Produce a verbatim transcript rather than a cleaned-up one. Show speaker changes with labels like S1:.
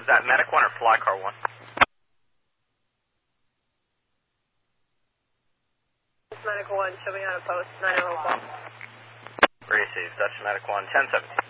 S1: Is that Medic one or Fly Car one?
S2: Medic one, show me on a post, nine oh one.
S1: Receive, Dutch Medic one, ten seventeen.